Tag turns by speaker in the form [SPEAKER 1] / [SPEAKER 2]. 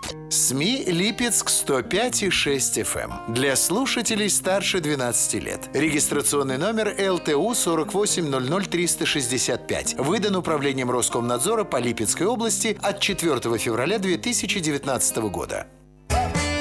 [SPEAKER 1] СМИ Липецк 105,6 FM. Для слушателей старше 12 лет. Регистрационный номер ЛТУ 4800365. Выдан Управлением Роскомнадзора по Липецкой области от 4 февраля 2019 года.